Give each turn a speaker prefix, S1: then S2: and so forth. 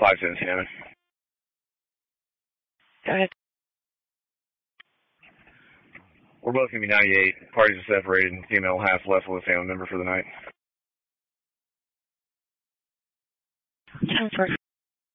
S1: 5-7 Shannon.
S2: Go ahead.
S1: We're both going to be 98. Parties are separated, and female will have left with a family member for the night.
S2: 10-4.